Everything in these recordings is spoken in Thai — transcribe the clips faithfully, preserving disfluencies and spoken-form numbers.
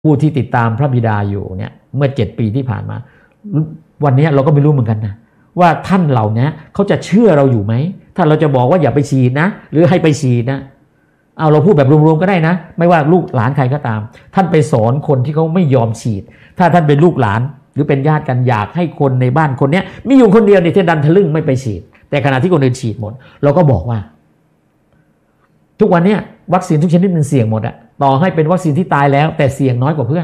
ผู้ที่ติดตามพระบิดาอยู่เนี่ยเมื่อเจ็ดปีที่ผ่านมาวันนี้เราก็ไม่รู้เหมือนกันนะว่าท่านเหล่านี้เขาจะเชื่อเราอยู่ไหมถ้าเราจะบอกว่าอย่าไปฉีดนะหรือให้ไปฉีดนะเอาเราพูดแบบรวมๆก็ได้นะไม่ว่าลูกหลานใครก็ตามท่านไปสอนคนที่เขาไม่ยอมฉีดถ้าท่านเป็นลูกหลานหรือเป็นญาติกันอยากให้คนในบ้านคนนี้มีอยู่คนเดียวในที่ดันทะลึ่งไม่ไปฉีดแต่ขณะที่คนอื่นฉีดหมดเราก็บอกว่าทุกวันนี้วัคซีนทุกชนิดมันเสี่ยงหมดอะต่อให้เป็นวัคซีนที่ตายแล้วแต่เสี่ยงน้อยกว่าเพื่อน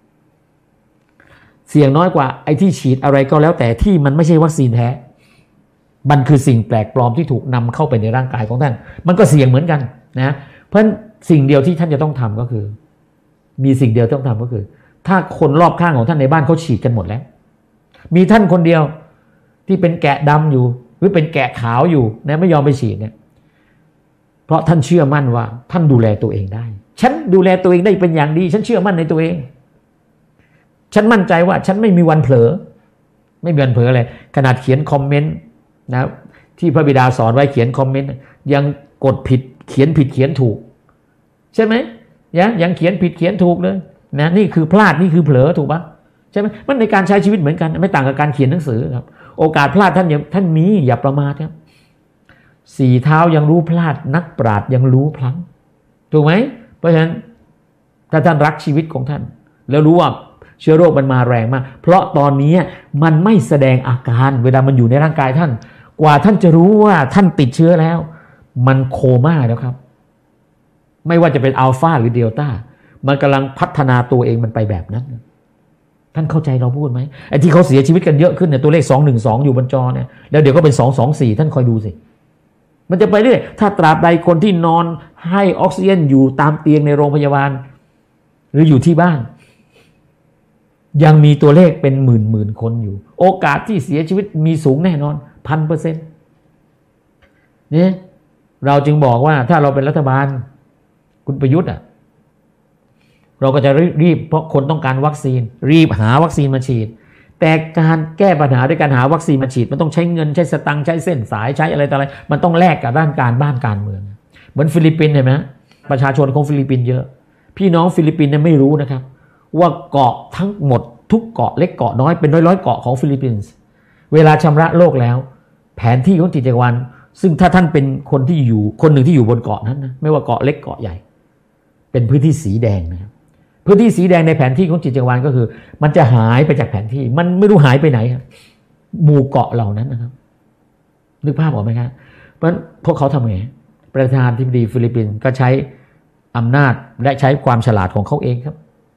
เสี่ยงน้อยกว่าไอ้ที่ฉีดอะไรก็แล้วแต่ที่มันไม่ใช่วัคซีนแท้มันคือสิ่งแปลกปลอมที่ถูกนำเข้าไปในร่างกายของท่านมันก็เสี่ยงเหมือนกันนะเพราะฉะนั้นสิ่งเดียวที่ท่านจะต้องทำก็คือมีสิ่งเดียวต้องทำก็คือถ้าคนรอบข้างของท่านในบ้านเขาฉีดกันหมดแล้วมีท่านคนเดียวที่เป็นแกะดำอยู่หรือเป็นแกะขาวอยู่นะไม่ยอมไปฉีดเนี่ยเพราะท่านเชื่อมั่นว่าท่านดูแลตัวเองได้ฉันดูแลตัวเองได้เป็นอย่างดีฉันเชื่อมั่นในตัวเองฉันมั่นใจว่าฉันไม่มีวันเผลอไม่มีวันเผลออะไรขนาดเขียนคอมเมนต์นะที่พระบิดาสอนไว้เขียนคอมเมนต์ยังกดผิดเขียนผิดเขียนถูกใช่ไหมยังยังเขียนผิดเขียนถูกเลยนะนี่คือพลาดนี่คือเผลอถูกปะใช่ไหมมันในการใช้ชีวิตเหมือนกันไม่ต่างกับการเขียนหนังสือครับโอกาสพลาดท่านยังท่านมีอย่าประมาทครับสี่เท้ายังรู้พลาดนักปราชญ์ยังรู้พลั้งถูกไหมเพราะฉะนั้นถ้าท่านรักชีวิตของท่านแล้วรู้ว่าเชื้อโรคมันมาแรงมากเพราะตอนนี้มันไม่แสดงอาการเวลามันอยู่ในร่างกายท่านกว่าท่านจะรู้ว่าท่านติดเชื้อแล้วมันโคม่าแล้วครับไม่ว่าจะเป็นอัลฟาหรือเดลต้ามันกำลังพัฒนาตัวเองมันไปแบบนั้นท่านเข้าใจเราพูดไหมไอ้ที่เขาเสียชีวิตกันเยอะขึ้นเนี่ยตัวเลขสองหนึ่งสองอยู่บนจอเนี่ยแล้วเดี๋ยวก็เป็นสองสองสี่ท่านคอยดูสิมันจะไปเรื่อยถ้าตราบใดคนที่นอนให้ออกซิเจนอยู่ตามเตียงในโรงพยาบาลหรืออยู่ที่บ้านยังมีตัวเลขเป็นหมื่นหมื่นคนอยู่โอกาสที่เสียชีวิตมีสูงแน่นอนพันเปอร์เซ็นต์นี่เราจึงบอกว่าถ้าเราเป็นรัฐบาลคุณประยุทธ์อ่ะเราก็จะรีบเพราะคนต้องการวัคซีนรีบหาวัคซีนมาฉีดแต่การแก้ปัญหาด้วยการหาวัคซีนมาฉีดมันต้องใช้เงินใช้สตังค์ใช้เส้นสายใช้อะไรต่ออะไรมันต้องแลกกับด้านการบ้านการเมืองเหมือนฟิลิปปินส์เห็นไหมประชาชนของฟิลิปปินส์เยอะพี่น้องฟิลิปปินส์เนี่ยไม่รู้นะครับว่าเกาะทั้งหมดทุกเกาะเล็กเกาะน้อยเป็นร้อยๆเกาะของฟิลิปปินส์เวลาชำระโลกแล้วแผนที่ของจิตจักรวาลซึ่งถ้าท่านเป็นคนที่อยู่คนหนึ่งที่อยู่บนเกาะนั้นนะไม่ว่าเกาะเล็กเกาะใหญ่เป็นพื้นที่สีแดงนะครับพื้นที่สีแดงในแผนที่ของจิตจักรวาลก็คือมันจะหายไปจากแผนที่มันไม่รู้หายไปไหนครับหมู่เกาะเหล่านั้นนะครับนึกภาพออกไหมครับเพราะพวกเขาทำไงประธานาธิบดีฟิลิปปินส์ก็ใช้อำนาจและใช้ความฉลาดของเขาเองครับ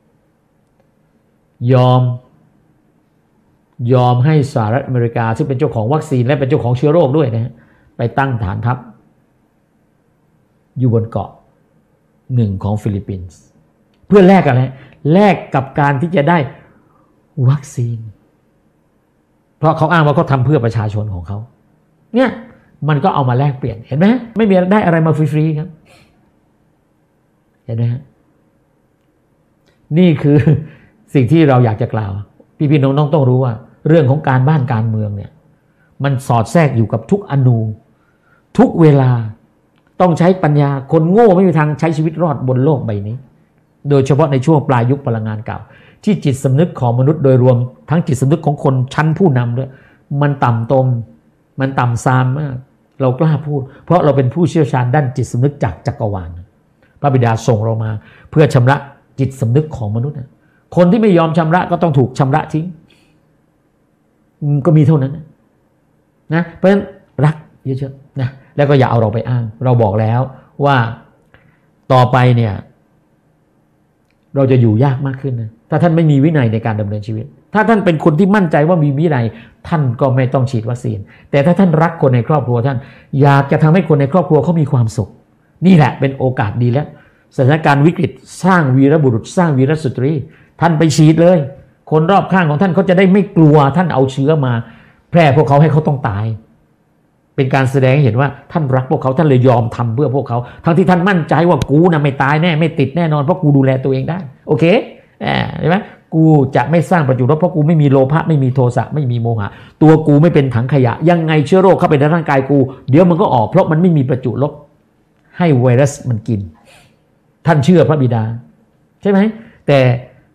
ยอมยอมให้สหรัฐอเมริกาซึ่งเป็นเจ้าของวัคซีนและเป็นเจ้าของเชื้อโรคด้วยนะฮะไปตั้งฐานทัพอยู่บนเกาะหนึ่งของฟิลิปปินส์เพื่อแลกอะไรแลกกับการที่จะได้วัคซีนเพราะเขาอ้างว่าเขาทำเพื่อประชาชนของเขาเนี่ยมันก็เอามาแลกเปลี่ยนเห็นไหมไม่มีได้อะไรมาฟรีๆครับเห็นไหมฮะนี่คือสิ่งที่เราอยากจะกล่าวพี่ๆน้องๆต้องรู้ว่าเรื่องของการบ้านการเมืองเนี่ยมันสอดแทรกอยู่กับทุกอนูทุกเวลาต้องใช้ปัญญาคนโง่ไม่มีทางใช้ชีวิตรอดบนโลกใบนี้โดยเฉพาะในช่วงปลายยุคพลังงานเก่าที่จิตสำนึกของมนุษย์โดยรวมทั้งจิตสำนึกของคนชั้นผู้นำด้วยมันต่ำตมมันต่ำซามมากเรากล้าพูดเพราะเราเป็นผู้เชี่ยวชาญด้านจิตสำนึกจากจักรวาลพระบิดาส่งเรามาเพื่อชำระจิตสำนึกของมนุษย์คนที่ไม่ยอมชำระก็ต้องถูกชำระทิ้งก็มีเท่านั้นนะเพราะฉะนั้นรักเยอะๆนะแล้วก็อย่าเอาเราไปอ้างเราบอกแล้วว่าต่อไปเนี่ยเราจะอยู่ยากมากขึ้นนะถ้าท่านไม่มีวินัยในการดำเนินชีวิตถ้าท่านเป็นคนที่มั่นใจว่ามีวินัยท่านก็ไม่ต้องฉีดวัคซีนแต่ถ้าท่านรักคนในครอบครัวท่านอยากจะทำให้คนในครอบครัวเขามีความสุขนี่แหละเป็นโอกาสดีแล้วสถานการณ์วิกฤตสร้างวีรบุรุษสร้างวีรสตรีท่านไปฉีดเลยคนรอบข้างของท่านเขาจะได้ไม่กลัวท่านเอาเชื้อมาแพร่พวกเขาให้เขาต้องตายเป็นการแสดงให้เห็นว่าท่านรักพวกเขาท่านเลยยอมทำเพื่อพวกเขาทั้งที่ท่านมั่นใจว่ากูนะไม่ตายแน่ไม่ติดแน่นอนเพราะกูดูแลตัวเองได้โอเคใช่ไหมกูจะไม่สร้างประจุลบเพราะกูไม่มีโลภะไม่มีโทสะไม่มีโมหะตัวกูไม่เป็นถังขยะยังไงเชื้อโรคเข้าไปในร่างกายกูเดี๋ยวมันก็ออกเพราะมันไม่มีประจุลบให้ไวรัสมันกินท่านเชื่อพระบิดาใช่ไหมแต่